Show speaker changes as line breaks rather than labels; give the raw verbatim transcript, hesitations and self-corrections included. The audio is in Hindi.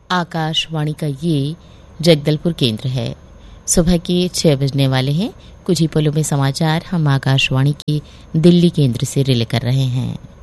आकाशवाणी का ये जगदलपुर केंद्र है। सुबह के छह बजने वाले हैं। कुछ ही पलों में समाचार हम आकाशवाणी के दिल्ली केंद्र से रिले कर रहे हैं।